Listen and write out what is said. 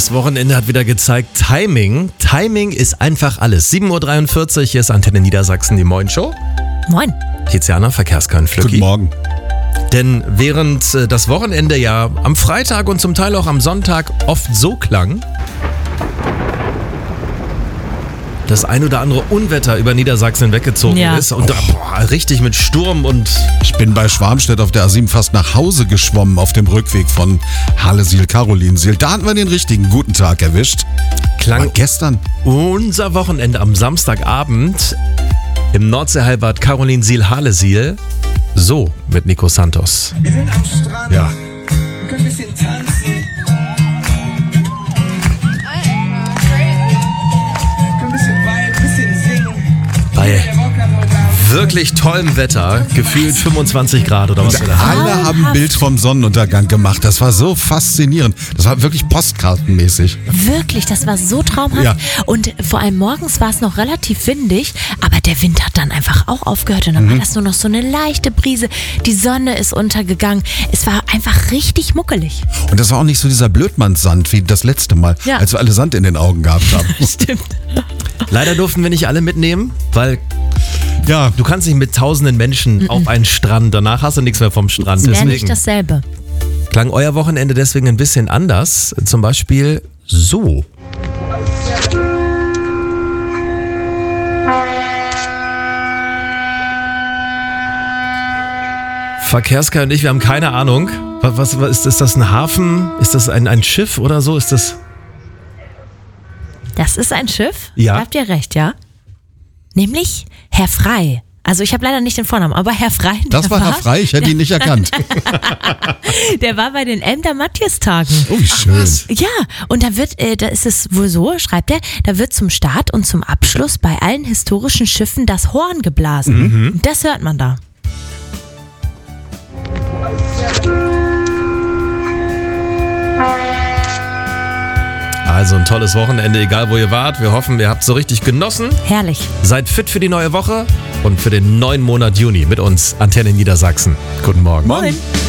Das Wochenende hat wieder gezeigt, Timing ist einfach alles. 7.43 Uhr, hier ist Antenne Niedersachsen, die Moin-Show. Moin. Tiziana, Verkehrskern Flücki. Guten Morgen. Denn während das Wochenende ja am Freitag und zum Teil auch am Sonntag oft so klang, das ein oder andere Unwetter über Niedersachsen hinweggezogen ist und richtig mit Sturm und... Ich bin bei Schwarmstedt auf der A7 fast nach Hause geschwommen auf dem Rückweg von Hallesil-Karolinsiel. Da hatten wir den richtigen guten Tag erwischt. Klang gestern. Unser Wochenende am Samstagabend im Nordseehalbbad Karolinsiel-Hallesil so mit Nico Santos. Wir sind am Strand. Ja. Wir können ein bisschen tanzen. Ein bisschen weinen, ein bisschen singen. Bei wirklich tollem Wetter, gefühlt 25 Grad oder was wir da haben. Alle haben ein Bild vom Sonnenuntergang gemacht. Das war so faszinierend. Das war wirklich postkartenmäßig. Wirklich, das war so traumhaft. Ja. Und vor allem morgens war es noch relativ windig, aber der Wind hat dann einfach auch aufgehört und dann war das nur noch so eine leichte Brise. Die Sonne ist untergegangen. Es war einfach richtig muckelig. Und das war auch nicht so dieser Blödmannssand wie das letzte Mal, Ja. als wir alle Sand in den Augen gehabt haben. Stimmt. Leider durften wir nicht alle mitnehmen, weil Ja, du kannst nicht mit tausenden Menschen auf einen Strand, danach hast du nichts mehr vom Strand. Wäre nicht Deswegen dasselbe. klang euer Wochenende deswegen ein bisschen anders, zum Beispiel so. Verkehrskern und ich, wir haben keine Ahnung. Was ist das ein Hafen? Ist das ein Schiff oder so? Ist das... Das ist ein Schiff? Ja. Da habt ihr recht, ja? Nämlich Herr Frei. Also ich habe leider nicht den Vornamen, aber Herr Frei. das war Herr Frei, ich hätte ihn nicht erkannt. Der war bei den Emder Matthias-Tagen. Oh, wie schön. Ja, und da wird, da ist es wohl so, schreibt er, da wird zum Start und zum Abschluss bei allen historischen Schiffen das Horn geblasen. Und das hört man da. Also ein tolles Wochenende, egal wo ihr wart. Wir hoffen, ihr habt so richtig genossen. Herrlich. Seid fit für die neue Woche und für den neuen Monat Juni mit uns, Antenne Niedersachsen. Guten Morgen. Moin.